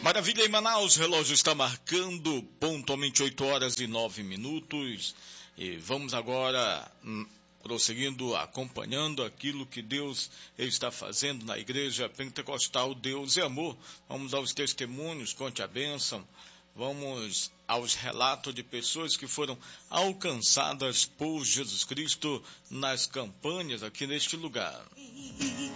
Maravilha, em Manaus, o relógio está marcando pontualmente 8h09. E vamos agora prosseguindo, acompanhando aquilo que Deus está fazendo na Igreja Pentecostal Deus e Amor. Vamos aos testemunhos, conte a bênção. Vamos aos relatos de pessoas que foram alcançadas por Jesus Cristo nas campanhas aqui neste lugar.